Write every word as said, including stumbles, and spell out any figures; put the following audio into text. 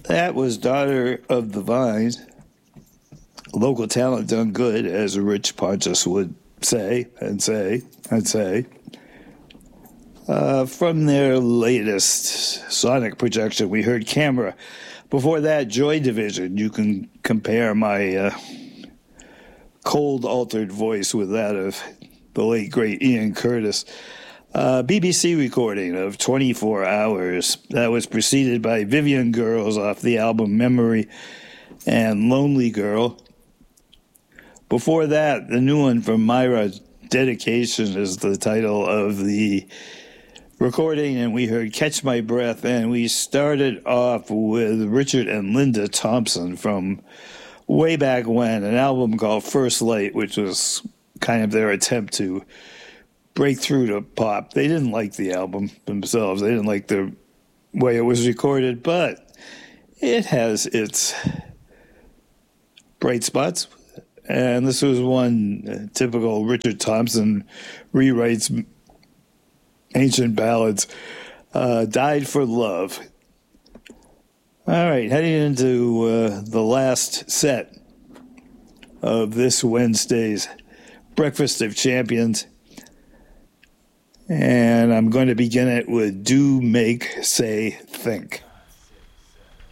That was Daughter of the Vine. Local talent done good, as Rich Pontus would say and say and say. Uh, from their latest Sonic projection, we heard Camera. Before that, Joy Division. You can compare my uh, cold, altered voice with that of the late, great Ian Curtis. Uh, B B C recording of twenty-four hours. That was preceded by Vivian Girls off the album Memory and Lonely Girl. Before that, the new one from Myra, Dedication is the title of the recording, and we heard Catch My Breath, and we started off with Richard and Linda Thompson from way back when, an album called First Light, which was kind of their attempt to break through to pop. They didn't like the album themselves. They didn't like the way it was recorded, but it has its bright spots. And this was one typical Richard Thompson rewrites ancient ballads. Uh, Died for Love. All right, heading into uh, the last set of this Wednesday's Breakfast of Champions. And I'm going to begin it with Do Make Say Think.